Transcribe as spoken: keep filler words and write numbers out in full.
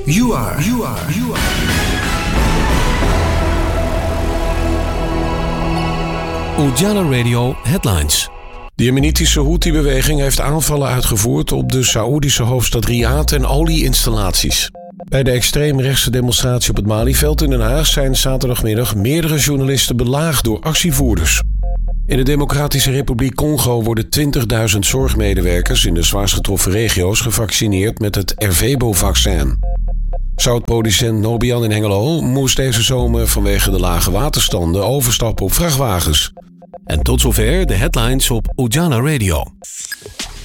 You are, you are, you are. Ujala Radio Headlines. De Jemenitische Houthi-beweging heeft aanvallen uitgevoerd op de Saoedische hoofdstad Riyadh en olieinstallaties. Bij de extreemrechtse demonstratie op het Malieveld in Den Haag zijn zaterdagmiddag meerdere journalisten belaagd door actievoerders. In de Democratische Republiek Congo worden twintigduizend zorgmedewerkers in de zwaarst getroffen regio's gevaccineerd met het Ervebo-vaccin. Zoutproducent Nobian in Hengelo moest deze zomer vanwege de lage waterstanden overstappen op vrachtwagens. En tot zover de headlines op Ujala Radio.